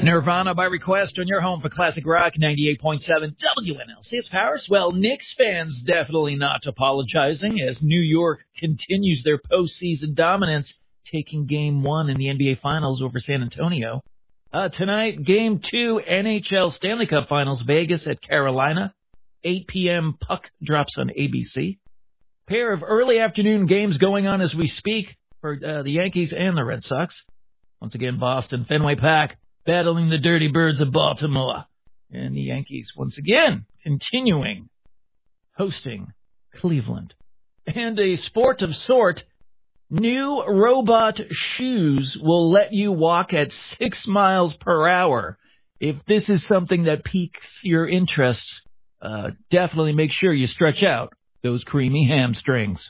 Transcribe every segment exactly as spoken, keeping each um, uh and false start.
Nirvana by request on your home for Classic Rock ninety-eight point seven W N L C. It's Powers. Well, Knicks fans definitely not apologizing as New York continues their postseason dominance, taking game one in the N B A Finals over San Antonio. Uh, tonight, game two, N H L Stanley Cup Finals, Vegas at Carolina. eight p.m. puck drops on A B C. Pair of early afternoon games going on as we speak for uh, the Yankees and the Red Sox. Once again, Boston, Fenway Park, battling the Dirty Birds of Baltimore. And the Yankees, once again, continuing hosting Cleveland. And a sport of sort, new robot shoes will let you walk at six miles per hour. If this is something that piques your interest, uh, definitely make sure you stretch out those creamy hamstrings.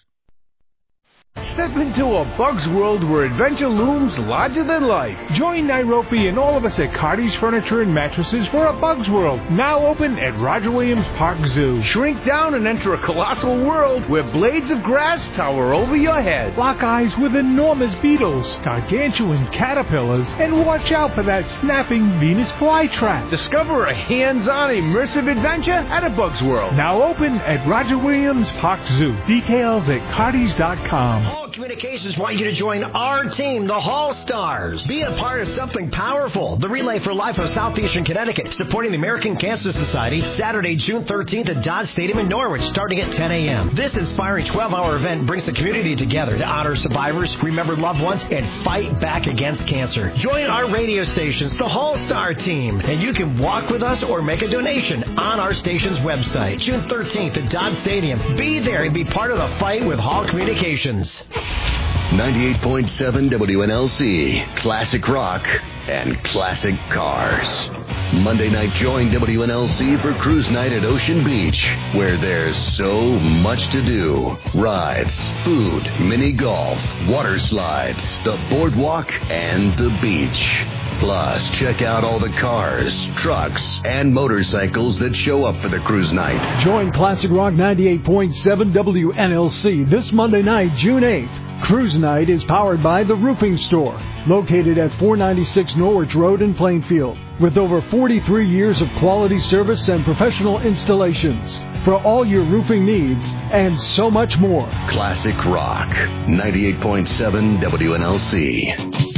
Step into a Bug's world where adventure looms larger than life. Join Nairobi and all of us at Cardi's Furniture and Mattresses for a Bug's World, now open at Roger Williams Park Zoo. Shrink down and enter a colossal world where blades of grass tower over your head. Lock eyes with enormous beetles, gargantuan caterpillars, and watch out for that snapping Venus flytrap. Discover a hands-on immersive adventure at a Bug's World, now open at Roger Williams Park Zoo. Details at cardis dot com. Hall Communications want you to join our team, the Hall Stars. Be a part of something powerful. The Relay for Life of Southeastern Connecticut, supporting the American Cancer Society, Saturday, June thirteenth at Dodge Stadium in Norwich, starting at ten a.m. This inspiring twelve-hour event brings the community together to honor survivors, remember loved ones, and fight back against cancer. Join our radio stations, the Hall Star team, and you can walk with us or make a donation on our station's website. June thirteenth at Dodge Stadium. Be there and be part of the fight with Hall Communications. ninety-eight point seven W N L C, Classic Rock and Classic Cars. Monday night, join W N L C for Cruise Night at Ocean Beach, where there's so much to do. Rides, food, mini golf, water slides, the boardwalk, and the beach. Plus, check out all the cars, trucks, and motorcycles that show up for the cruise night. Join Classic Rock ninety-eight point seven W N L C this Monday night, June eighth. Cruise Night is powered by The Roofing Store, located at four ninety-six Norwich Road in Plainfield, with over forty-three years of quality service and professional installations for all your roofing needs and so much more. Classic Rock, ninety-eight point seven W N L C.